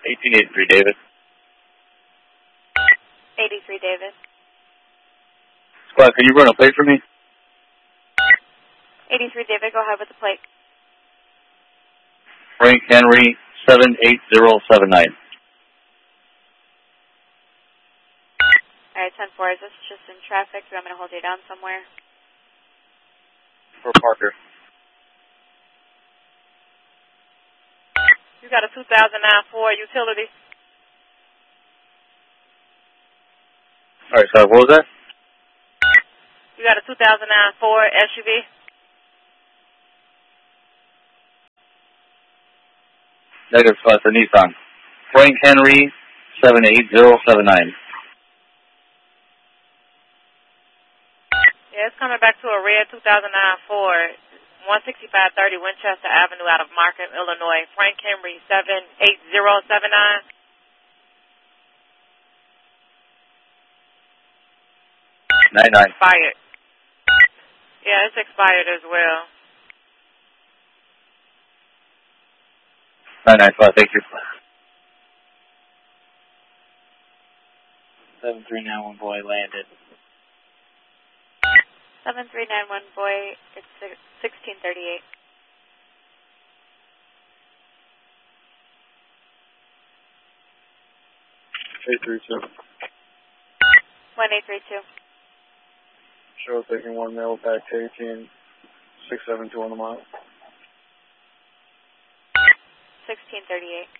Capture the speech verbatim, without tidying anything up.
eighteen eighty-three, David. eighty-three, David. Squad, can you run a plate for me? eighty-three, David, go ahead with the plate. Frank Henry, seven eight zero seven nine. All right, ten four, is this just in traffic? Do you want me to hold you down somewhere? For Parker. You got a two thousand nine Ford utility. All right, so what was that? You got a two thousand nine Ford S U V? Negative, so it's a Nissan. Frank Henry, seven eight zero seven nine. Yeah, it's coming back to a red two thousand nine Ford, one sixty-five thirty Winchester Avenue out of Markham, Illinois. Frank Henry, seven eight zero seven nine. Nine nine. Expired. Yeah, it's expired as well. Nine nine five. Thank you. Seven three nine one boy landed. Seven three nine one boy. It's sixteen thirty eight. Eight three two. One eight three two. Show taking one mail back to eighteen six seven two on the mile. Sixteen thirty eight.